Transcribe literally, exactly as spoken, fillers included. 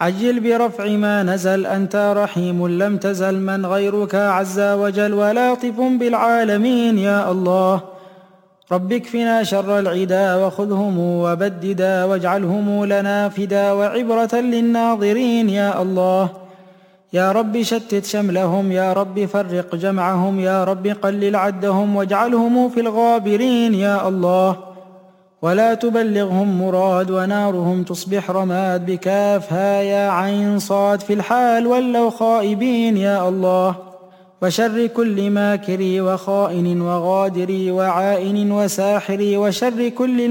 عجل برفع ما نزل، أنت رحيم لم تزل، من غيرك عز وجل ولاطف بالعالمين يا الله. رب اكفنا شر العدا وخذهم وبددا، واجعلهم لنا فدا وعبرة للناظرين يا الله. يا رب شتت شملهم، يا رب فرق جمعهم، يا رب قلل عدهم واجعلهم في الغابرين يا الله. ولا تبلغهم مراد ونارهم تصبح رماد، بكافها يا عين صاد في الحال ولوا خائبين يا الله. وشر كل ماكر وخائن وغادر وعائن وساحر، وشر كل